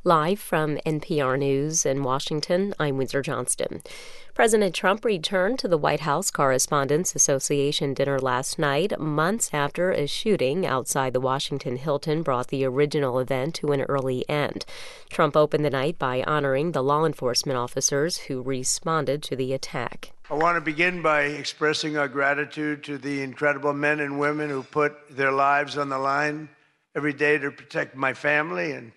Live from NPR News in Washington, I'm Windsor Johnston. President Trump returned to the White House Correspondents Association dinner last night, months after a shooting outside the Washington Hilton brought the original event to an early end. Trump opened the night by honoring the law enforcement officers who responded to the attack. I want to begin by expressing our gratitude to the incredible men and women who put their lives on the line every day to protect my family and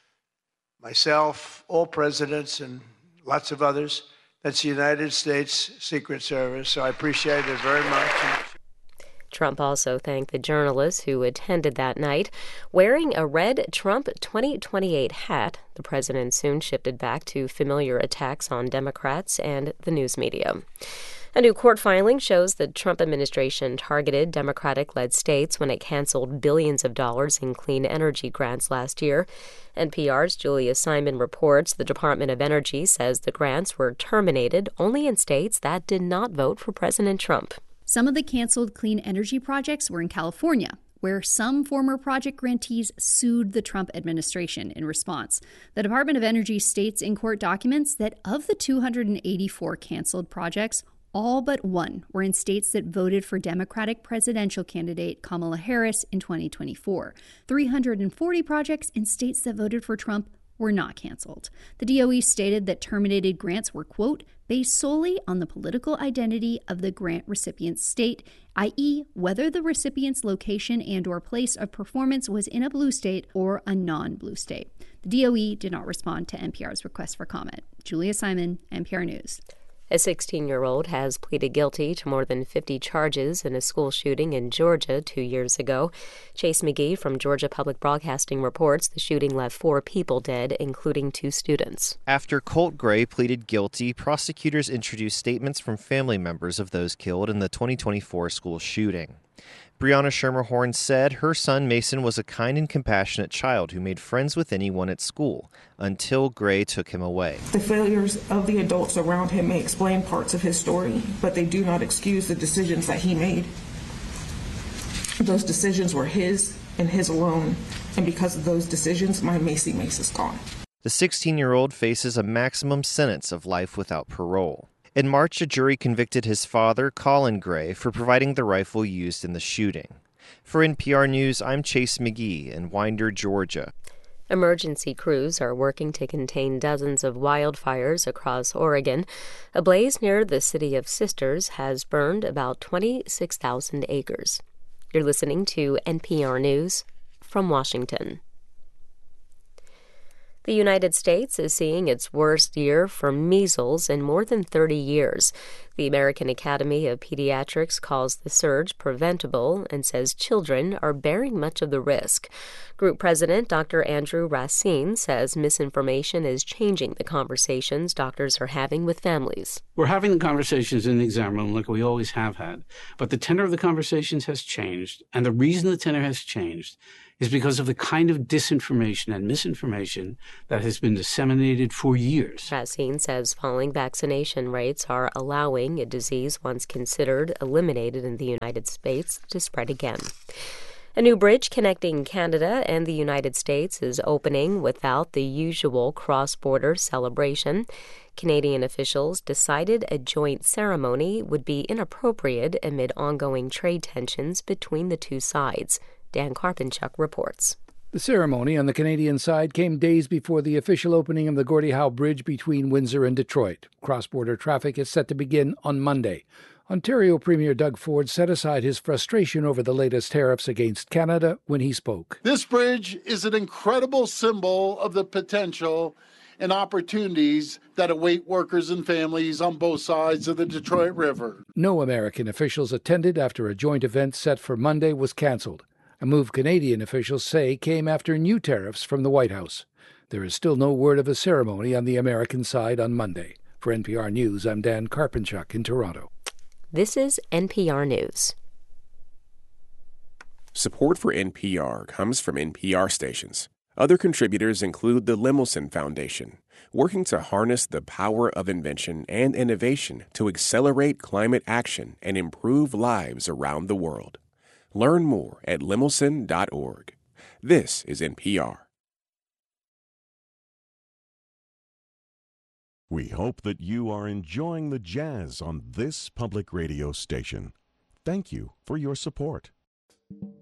myself, all presidents, and lots of others. That's the United States Secret Service, so I appreciate it very much. Trump also thanked the journalists who attended that night. Wearing a red Trump 2028 hat, the president soon shifted back to familiar attacks on Democrats and the news media. A new court filing shows the Trump administration targeted Democratic-led states when it canceled billions of dollars in clean energy grants last year. NPR's Julia Simon reports the Department of Energy says the grants were terminated only in states that did not vote for President Trump. Some of the canceled clean energy projects were in California, where some former project grantees sued the Trump administration in response. The Department of Energy states in court documents that of the 284 canceled projects, all but one were in states that voted for Democratic presidential candidate Kamala Harris in 2024. 340 projects in states that voted for Trump were not canceled. The DOE stated that terminated grants were, quote, based solely on the political identity of the grant recipient's state, i.e., whether the recipient's location and/or place of performance was in a blue state or a non-blue state. The DOE did not respond to NPR's request for comment. Julia Simon, NPR News. A 16-year-old has pleaded guilty to more than 50 charges in a school shooting in Georgia 2 years ago. Chase McGee from Georgia Public Broadcasting reports the shooting left 4 people dead, including 2 students. After Colt Gray pleaded guilty, prosecutors introduced statements from family members of those killed in the 2024 school shooting. Brianna Shermer-Horn said her son Mason was a kind and compassionate child who made friends with anyone at school until Gray took him away. The failures of the adults around him may explain parts of his story, but they do not excuse the decisions that he made. Those decisions were his and his alone, and because of those decisions, my Macy Mace is gone. The 16-year-old faces a maximum sentence of life without parole. In March, a jury convicted his father, Colin Gray, for providing the rifle used in the shooting. For NPR News, I'm Chase McGee in Winder, Georgia. Emergency crews are working to contain dozens of wildfires across Oregon. A blaze near the city of Sisters has burned about 26,000 acres. You're listening to NPR News from Washington. The United States is seeing its worst year for measles in more than 30 years. The American Academy of Pediatrics calls the surge preventable and says children are bearing much of the risk. Group President Dr. Andrew Racine says misinformation is changing the conversations doctors are having with families. We're having the conversations in the exam room like we always have had, but the tenor of the conversations has changed, and the reason the tenor has changed is because of the kind of disinformation and misinformation that has been disseminated for years. Racine says falling vaccination rates are allowing a disease once considered eliminated in the United States to spread again. A new bridge connecting Canada and the United States is opening without the usual cross-border celebration. Canadian officials decided a joint ceremony would be inappropriate amid ongoing trade tensions between the two sides. Dan Karpenchuk reports. The ceremony on the Canadian side came days before the official opening of the Gordie Howe Bridge between Windsor and Detroit. Cross-border traffic is set to begin on Monday. Ontario Premier Doug Ford set aside his frustration over the latest tariffs against Canada when he spoke. This bridge is an incredible symbol of the potential and opportunities that await workers and families on both sides of the Detroit River. No American officials attended after a joint event set for Monday was canceled. A move Canadian officials say came after new tariffs from the White House. There is still no word of a ceremony on the American side on Monday. For NPR News, I'm Dan Karpenchuk in Toronto. This is NPR News. Support for NPR comes from NPR stations. Other contributors include the Lemelson Foundation, working to harness the power of invention and innovation to accelerate climate action and improve lives around the world. Learn more at lemelson.org. This is NPR. We hope that you are enjoying the jazz on this public radio station. Thank you for your support.